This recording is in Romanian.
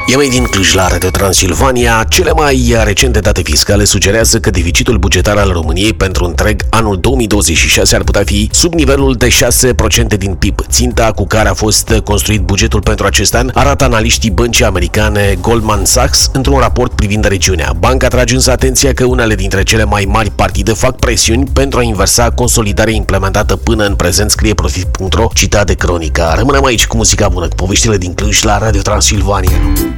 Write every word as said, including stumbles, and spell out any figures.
E mai din Cluj la Radio Transilvania, cele mai recente date fiscale sugerează că deficitul bugetar al României pentru întreg anul două mii douăzeci și șase ar putea fi sub nivelul de șase la sută din P I B. Ținta cu care a fost construit bugetul pentru acest an, arată analiștii băncii americane Goldman Sachs într-un raport privind regiunea. Banca trage însă atenția că unele dintre cele mai mari partide fac presiuni pentru a inversa consolidarea implementată până în prezent, scrie profit punct ro, citat de Cronica. Rămânem aici cu muzica bună, cu poveștile din Cluj la Radio Transilvania.